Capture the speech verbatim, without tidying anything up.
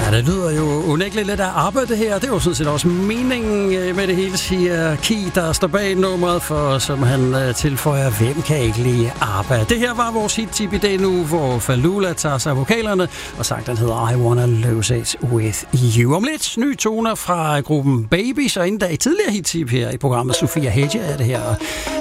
Ja, det lyder jo unægteligt lidt af arbejde her. Det er jo sådan set også meningen med det hele, siger Ki, der står bag nummeret, for som han tilføjer, hvem kan ikke lide arbejde. Det her var vores hit-tip i dag nu, hvor Falula tager sig vokalerne, og sang den hedder I Wanna Lose It With You. Om lidt nye toner fra gruppen Babies, og inden da i tidligere hit-tip her i programmet Sofia Hedge er det her